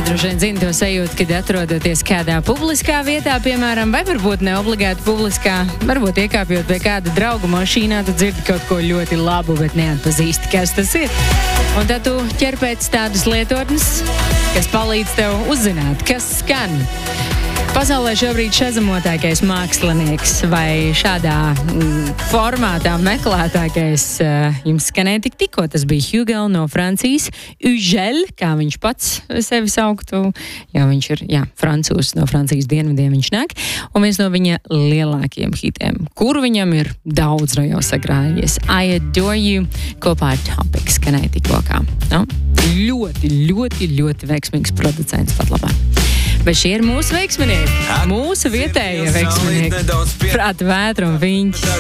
Tu droši vien zini to sajūtu, kad atrodoties kādā publiskā vietā, piemēram, vai varbūt ne obligāti publiskā, varbūt iekāpjot pie kāda drauga mašīnā, tu dzirdi kaut ko ļoti labu, bet neatpazīsti, kas tas ir. Un tad tu ķer pēc tādas lietotnes, kas palīdz tev uzzināt, kas skan. Pasaulē šobrīd šazamotākais mākslinieks vai šādā formātā meklētākais jums skanēja tikko. Tas bija Hugo no Francijas. Ugel, kā viņš pats sevi sauktu, jo viņš ir, francūzs no Francijas dienvidiem viņš nāk. Un viens no viņa lielākiem hitiem, kuru viņam ir daudz no jau sakrājies. I Adore You kopā ar Topic skanēja tikko kā. No? Ļoti veiksmīgs producents pat labāk. Bet šie ir mūsu veiksminieki, mūsu vietējie veiksminieki. Prāta, Vētra un Viņš.